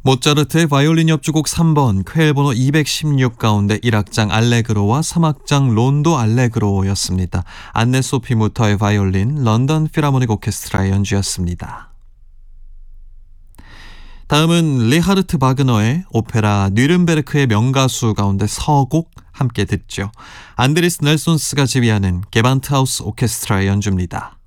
모차르트의 바이올린 협주곡 3번 쾌엘 번호 216 가운데 1악장 알레그로와 3악장 론도 알레그로였습니다. 안네 소피 무터의 바이올린, 런던 필하모닉 오케스트라의 연주였습니다. 다음은 리하르트 바그너의 오페라 뉘른베르크의 명가수 가운데 서곡 함께 듣죠. 안드리스 넬손스가 지휘하는 게반트하우스 오케스트라의 연주입니다.